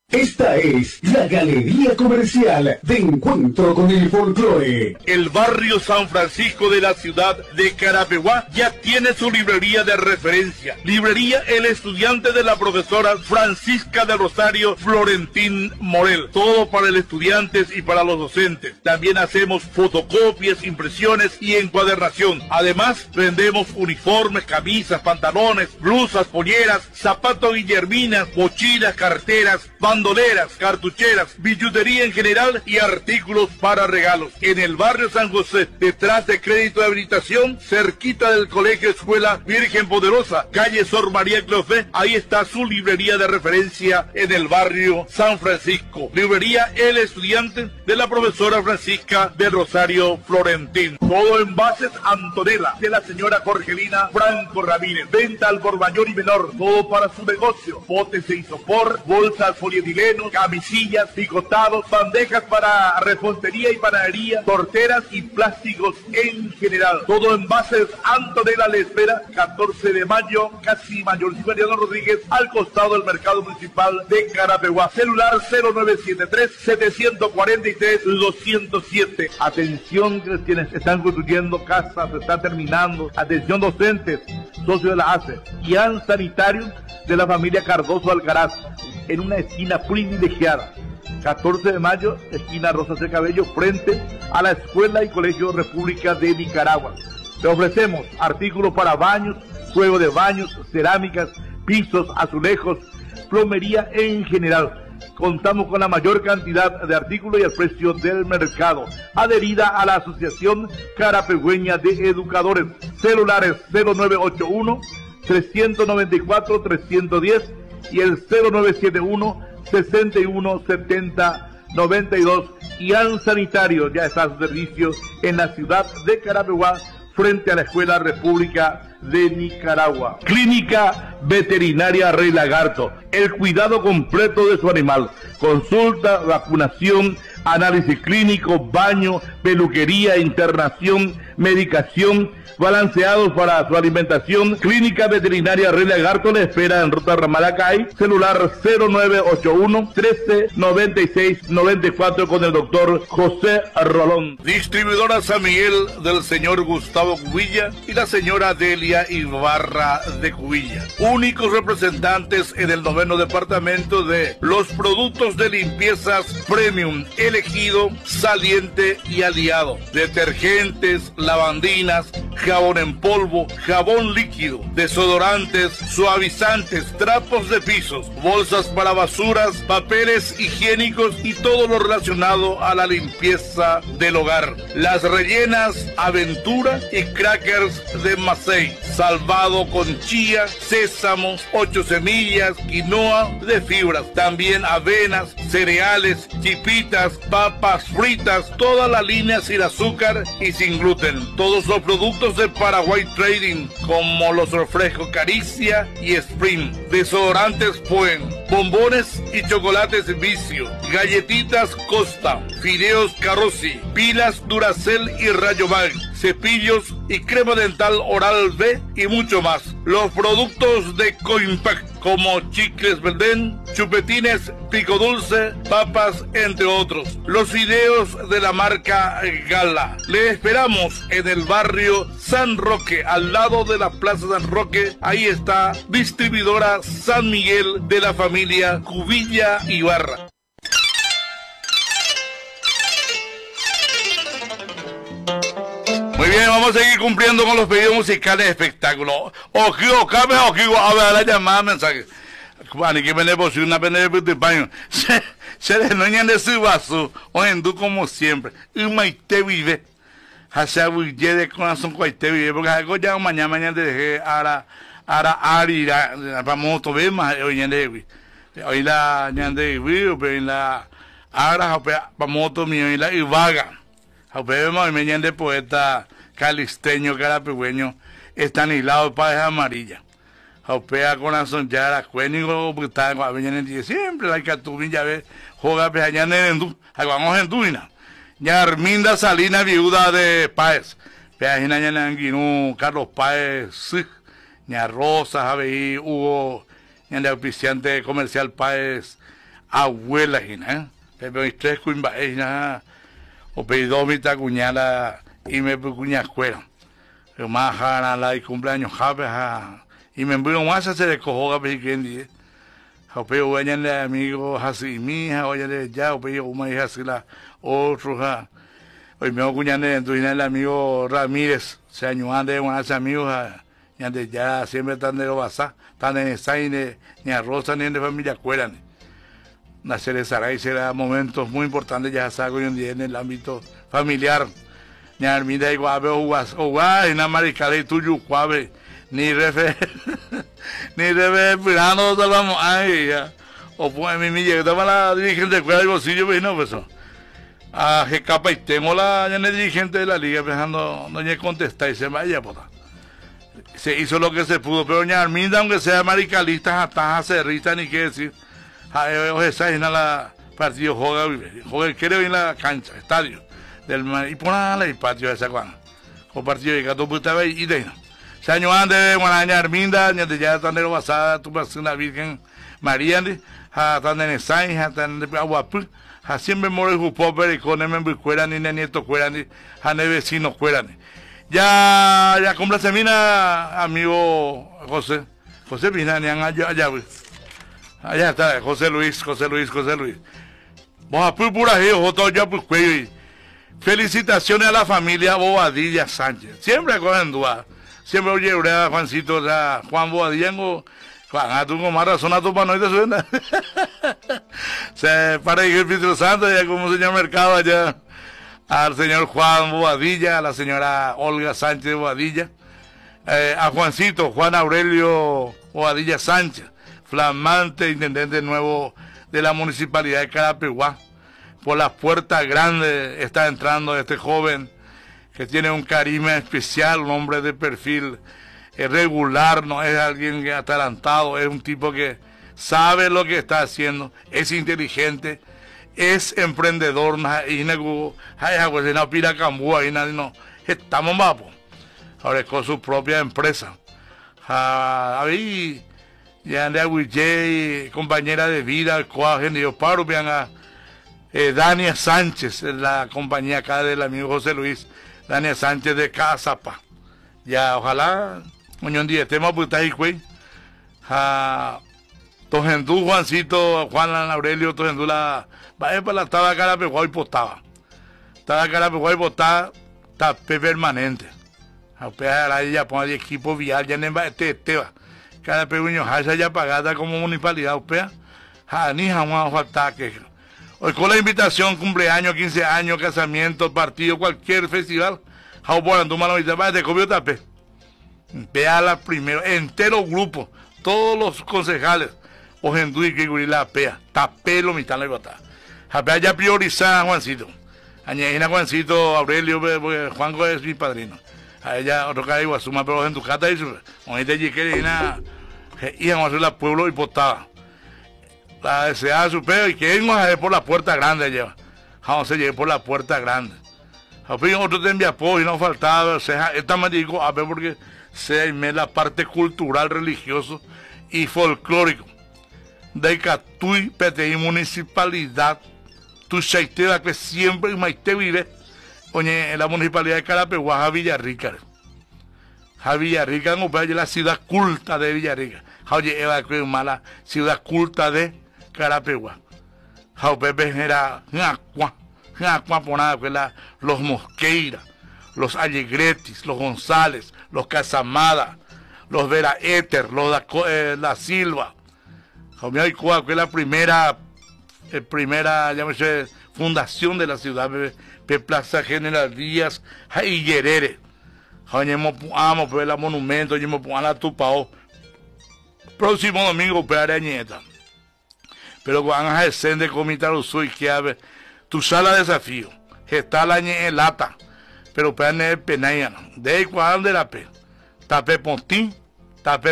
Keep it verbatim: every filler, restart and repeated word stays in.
Esta es la Galería Comercial de Encuentro con el Folclore. El barrio San Francisco de la ciudad de Carapeguá ya tiene su librería de referencia. Librería El Estudiante de la profesora Francisca de Rosario Florentín Morel. Todo para el estudiante y para los docentes. También hacemos fotocopias, impresiones y encuadernación. Además, vendemos uniformes, camisas, pantalones, blusas, polleras, zapatos guillerminas, mochilas, carteras, bandoleras, cartucheras, billutería en general y artículos para regalos. En el barrio San José, detrás de Crédito de Habilitación, cerquita del Colegio Escuela Virgen Poderosa, calle Sor María Clofé, ahí está su librería de referencia en el barrio San Francisco. Librería El Estudiante de la profesora Francisca de Rosario Florentín. Todo envases Antonella de la señora Jorgelina Franco Ramírez. Venta al por mayor y menor, todo para su negocio. Botes de isopor, bolsas polietileno, camisillas, picotados, bandejas para repostería y panadería, torteras y plásticos en general. Todo envases Antonella le espera, catorce de mayo, casi Mayor Mariano Rodríguez, al costado del mercado municipal de Carapeguá. Celular cero nueve siete tres, siete cuatro tres, dos cero siete. Atención quienes están construyendo casas, se está terminando. Atención docentes, socios de la A C E. Y an sanitario de la familia Cardoso Alcaraz, en una esquina privilegiada. catorce de mayo, esquina Rosa C. Cabello, frente a la Escuela y Colegio República de Nicaragua. Le ofrecemos artículos para baños, juego de baños, cerámicas, pisos, azulejos, plomería en general. Contamos con la mayor cantidad de artículos y el precio del mercado. Adherida a la Asociación Carapegüeña de Educadores. Celulares cero nueve ocho uno, tres nueve cuatro, tres uno cero y el cero nueve siete uno, sesenta y uno, setenta, noventa y dos. Y an sanitario ya está a su servicio en la ciudad de Carapeguá, frente a la Escuela República de Nicaragua. Clínica Veterinaria Rey Lagarto, el cuidado completo de su animal, consulta, vacunación, análisis clínico, baño, peluquería, internación, medicación, balanceados para su alimentación. Clínica Veterinaria Rey Lagarto le espera en Ruta Ramalacay, celular cero nueve ocho uno, trece, noventa y seis, noventa y cuatro con el doctor José Rolón. Distribuidora San Miguel del señor Gustavo Cubilla y la señora Delia Ibarra de Cubilla. Únicos representantes en el noveno departamento de los productos de limpiezas premium, elegido, saliente y aliado. Detergentes, lavandinas, jabón en polvo, jabón líquido, desodorantes, suavizantes, trapos de pisos, bolsas para basuras, papeles higiénicos y todo lo relacionado a la limpieza del hogar. Las rellenas Aventura y crackers de Macei, salvado con chía, sésamos, ocho semillas, quinoa de fibras, también avenas, cereales, chipitas, papas fritas, toda la línea sin azúcar y sin gluten. Todos los productos de Paraguay Trading, como los refrescos Caricia y Spring, desodorantes Puen, bombones y chocolates Vicio, galletitas Costa, fideos Carrozzi, pilas Duracell y Rayovac, cepillos y crema dental Oral B y mucho más. Los productos de Coimpact, como chicles Belden, chupetines Pico Dulce, papas, entre otros. Los fideos de la marca Gala. Le esperamos en el barrio San Roque, al lado de la Plaza San Roque. Ahí está Distribuidora San Miguel de la familia Cubilla Ibarra. Muy bien, vamos a seguir cumpliendo con los pedidos musicales de espectáculo. Ojo, cabe, ojo, a ver la llamada mensaje. Ani que me le puse una pena de baño. Se se le noñan de su vaso, o en tú como siempre. Y maite vive. Hacia huye de corazón cuaite vive, porque algo ya mañana, mañana te dejé ahora, ahora, ahora, vamos a ver más hoy en día. Hoy la ñande vive, pero en la, ahora, vamos a ver, la Ibaga. Vemos me de poeta calisteño, carapegüeño, están aislados para amarilla. Jopea corazón ya la cuénigo, puta, siempre la que tu ya ves, joga pe allá en tu, vamos en tuina. Ya Arminda Salina, viuda de Páez. Pe allá en Anguinú, Carlos Páez, sí. Ña Rosa, Javeí, Hugo, ña de auspiciante comercial Páez, abuela, ¿eh? Pero tres cuimbaes, o pedido mi tacuñala y me cuña escuela. Más jara la y cumpleaños jape ja y me envío más a hacer cojoga pequeñi. O peo vayanle amigo así mi hija oye ya o peo una hija así la otro ja. Hoy me cuñane entonces el amigo Ramírez se añuan de una amigos y antes ya siempre están de Obasa, están en esa ni ni a Rosa ni de familia cuelan. Nacer de Saray será momentos muy importantes ya saco hoy en día en el ámbito familiar. Ni armida y guabe o guas o guay na maricale tuyo guabe ni refe ni refe pirano salvamos ay ya o pues mi mi llegaba la dirigente de cuál bolsillo pues no pues a que capa y tengo la ya dirigente de la liga pensando no ya contesta y se vaya puta se hizo lo que se pudo pero ni armida aunque sea maricalista hasta cerrista ni qué decir o esa es la partido juega juega quiere en la cancha estadio del y ponerla y patio de esa cuan o partido de gato puta y de se año antes guanaña arminda ni de ya tan de basada tu persona virgen María de a tan de Sain a tan de aguapu a siempre more ju pobre y con em bucuera ni nieto cuera ni a ne vecino cuera ni ya ya compra semina amigo José José Pina ni allá allá allá está José Luis José Luis José Luis vos a pura hijo todo ya pues cuello. Felicitaciones a la familia Bobadilla Sánchez. Siempre cogen duda. Siempre oye a Juancito, o sea, Juan Bobadilla, Juan, a tú con más razón a tu para no te suena. Se para el Espíritu Santo, ya como señor Mercado allá, al señor Juan Bobadilla, a la señora Olga Sánchez Bobadilla, eh, a Juancito, Juan Aurelio Bobadilla Sánchez, flamante intendente nuevo de la municipalidad de Carapeguá. Por las puertas grandes está entrando este joven que tiene un carisma especial, un hombre de perfil regular, no es alguien atalantado, es un tipo que sabe lo que está haciendo, es inteligente, es emprendedor, y no pira cambúa, y no estamos mapo, ahora es con su propia empresa. Ahí ya ande a compañera de vida, coagen y yo paro, vean a Eh, Dania Sánchez, la compañía acá del amigo José Luis, Dania Sánchez de Casapa. Ya, ojalá, un día estemos putas y güey. Tojendú, Juancito, Juan Aurelio, Tojendú, la. Vaya para la estaba cara peguado y postaba. Estaba cara peguado y postaba, tapé permanente. A pegar ya pone de equipo vial, ya no este, este va. Cada peguño, haya ya pagada como municipalidad, opea. Ja, ni jamás falta que. Hoy con la invitación, cumpleaños, quince años, casamiento, partido, cualquier festival, Jauboran, tu mano y te vas de cobio tapé. Vea la primero, entero grupo, todos los concejales, Ojendú y que la pea, tapé lo mitad la bota. Japea ya priorizada a Juancito. Añadina Juancito, Aurelio, Juanco es mi padrino. A ella, otro cara igual, suma, pero en tu cata y su. Ahorita llegué y nada, iban a hacer la pueblo y potaba. La deseada su pedo y que íbamos a ver por la puerta grande lleva. Vamos se llegue por la puerta grande. Otro te envía apoyo y no faltaba, o sea, esta me digo a ver porque se me la parte cultural, religioso y folclórico. De Catui, P T I municipalidad, tu chaitera que siempre maite vive, oye, en la municipalidad de Carapeguá, a Villarrica. A Villarrica, no vaya la ciudad culta de Villarrica. Oye, Eva, que es mala ciudad culta de Carapeguá. Jaupepe era Jacua, Jacua por nada, que la, los Mosqueira, los Allegretis, los González, los Casamada, los Vera Éter, los da, eh, La Silva. Jaume y Cuba, que es la primera, eh, primera, llámese, fundación de la ciudad, de Plaza General Díaz, y Yerere. Jaume, amo, pues la monumento, yo me pongo a la Tupao. Próximo domingo, pegaré nieta. Pero cuando van a hacer de comitar usui que a ver, tu sala de desafío, está la en lata, pero pegaré penayan, de cuando de la pe, tape pontín, tape